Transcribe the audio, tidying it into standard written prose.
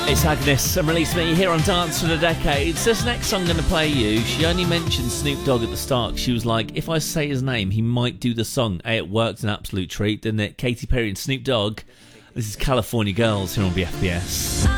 It's Agnes and Release Me here on Dance for the Decades. This next song I'm going to play you, she only mentioned Snoop Dogg at the start. She was like, if I say his name, he might do the song. Hey, it worked, an absolute treat, didn't it? Katy Perry and Snoop Dogg. This is California Girls here on BFBS.